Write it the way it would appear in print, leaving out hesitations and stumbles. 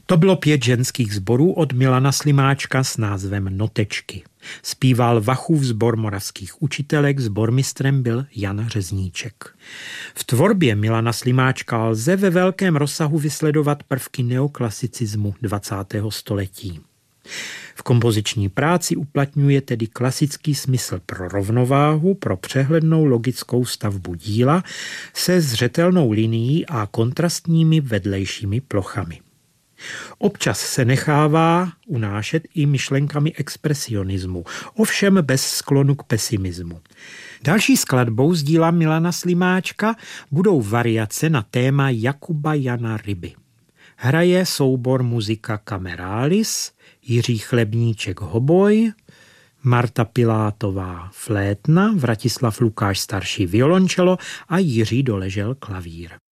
To bylo 5 ženských sborů od Milana Slimáčka s názvem Notečky. Zpíval Vachův sbor moravských učitelek, sbormistrem byl Jan Řezníček. V tvorbě Milana Slimáčka lze ve velkém rozsahu vysledovat prvky neoklasicismu 20. století. V kompoziční práci uplatňuje tedy klasický smysl pro rovnováhu, pro přehlednou logickou stavbu díla se zřetelnou linií a kontrastními vedlejšími plochami. Občas se nechává unášet i myšlenkami expresionismu, ovšem bez sklonu k pesimismu. Další skladbou z díla Milana Slimáčka budou variace na téma Jakuba Jana Ryby. Hraje soubor Musica Cameralis, Jiří Chlebníček hoboj, Marta Pilátová flétna, Vratislav Lukáš starší violončelo a Jiří Doležel klavír.